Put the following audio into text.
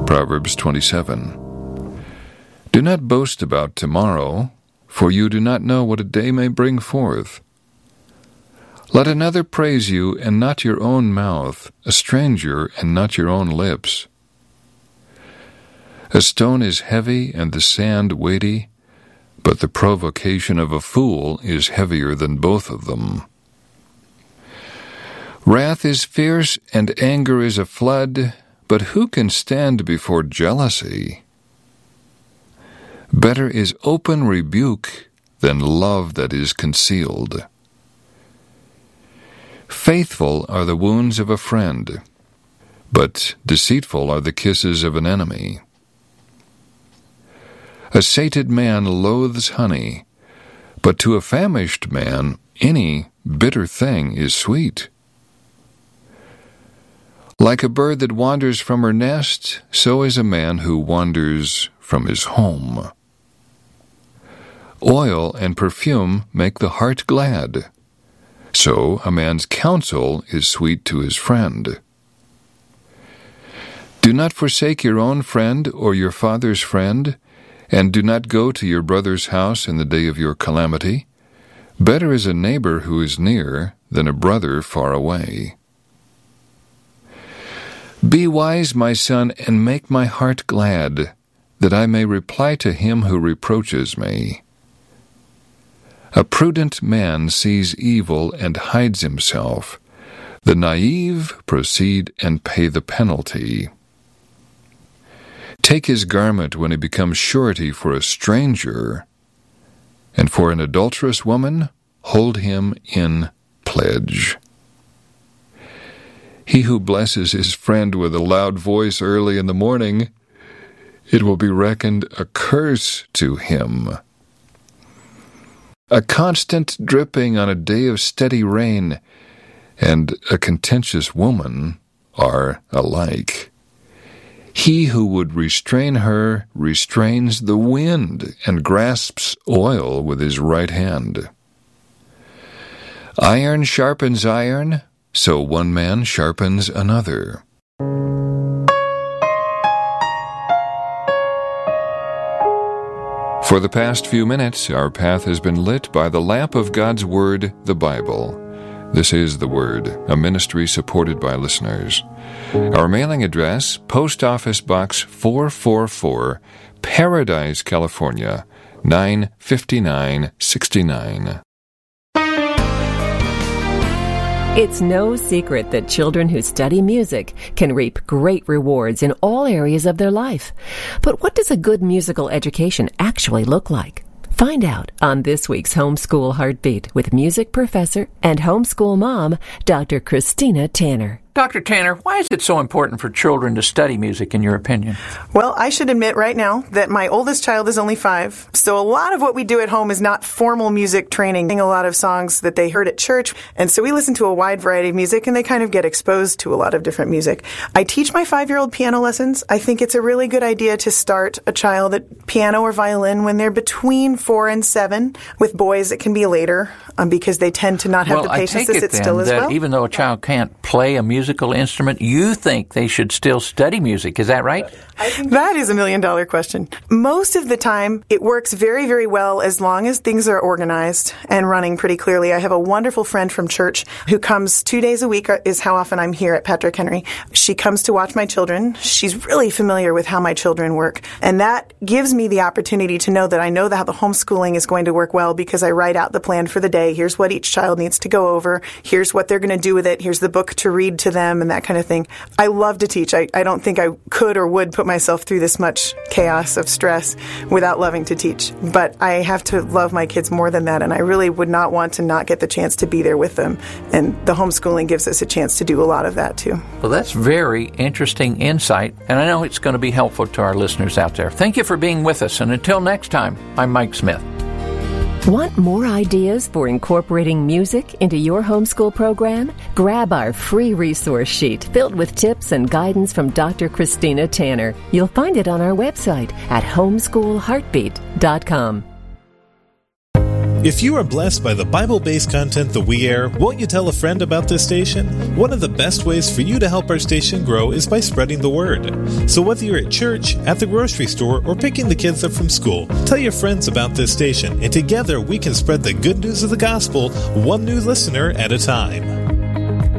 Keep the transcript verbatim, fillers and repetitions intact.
Proverbs twenty-seven. Do not boast about tomorrow, for you do not know what a day may bring forth. Let another praise you, and not your own mouth, a stranger, and not your own lips. A stone is heavy, and the sand weighty, but the provocation of a fool is heavier than both of them. Wrath is fierce, and anger is a flood, but who can stand before jealousy? Better is open rebuke than love that is concealed. Faithful are the wounds of a friend, but deceitful are the kisses of an enemy. A sated man loathes honey, but to a famished man any bitter thing is sweet. Like a bird that wanders from her nest, so is a man who wanders from his home. Oil and perfume make the heart glad, so a man's counsel is sweet to his friend. Do not forsake your own friend or your father's friend, and do not go to your brother's house in the day of your calamity. Better is a neighbor who is near than a brother far away. Be wise, my son, and make my heart glad, that I may reply to him who reproaches me. A prudent man sees evil and hides himself. The naive proceed and pay the penalty. Take his garment when he becomes surety for a stranger, and for an adulterous woman, hold him in pledge. He who blesses his friend with a loud voice early in the morning, it will be reckoned a curse to him. A constant dripping on a day of steady rain and a contentious woman are alike. He who would restrain her restrains the wind and grasps oil with his right hand. Iron sharpens iron, so one man sharpens another. For the past few minutes, our path has been lit by the lamp of God's Word, the Bible. This is The Word, a ministry supported by listeners. Our mailing address, Post Office Box four forty-four, Paradise, California, nine fifty-nine sixty-nine. It's no secret that children who study music can reap great rewards in all areas of their life. But what does a good musical education actually look like? Find out on this week's Homeschool Heartbeat with music professor and homeschool mom, Doctor Christina Tanner. Doctor Tanner, why is it so important for children to study music, in your opinion? Well, I should admit right now that my oldest child is only five, so a lot of what we do at home is not formal music training. A lot of songs that they heard at church, and so we listen to a wide variety of music, and they kind of get exposed to a lot of different music. I teach my five-year-old piano lessons. I think it's a really good idea to start a child at piano or violin when they're between four and seven. With boys, it can be later um, because they tend to not have well, the patience I to take sit it then still as that well. Even though a child can't play a music musical instrument, you think they should still study music. Is that right? I think that is a million-dollar question. Most of the time, it works very, very well as long as things are organized and running pretty clearly. I have a wonderful friend from church who comes two days a week, is how often I'm here at Patrick Henry. She comes to watch my children. She's really familiar with how my children work. And that gives me the opportunity to know that I know that how the homeschooling is going to work well because I write out the plan for the day. Here's what each child needs to go over. Here's what they're going to do with it. Here's the book to read to them and that kind of thing. I love to teach. I, I don't think I could or would put myself through this much chaos of stress without loving to teach. But I have to love my kids more than that, and I really would not want to not get the chance to be there with them. And the homeschooling gives us a chance to do a lot of that, too. Well, that's very interesting insight, and I know it's going to be helpful to our listeners out there. Thank you for being with us, and until next time, I'm Mike Smith. Want more ideas for incorporating music into your homeschool program? Grab our free resource sheet filled with tips and guidance from Doctor Christina Tanner. You'll find it on our website at homeschool heartbeat dot com. If you are blessed by the Bible-based content that we air, won't you tell a friend about this station? One of the best ways for you to help our station grow is by spreading the word. So whether you're at church, at the grocery store, or picking the kids up from school, tell your friends about this station, and together we can spread the good news of the gospel one new listener at a time.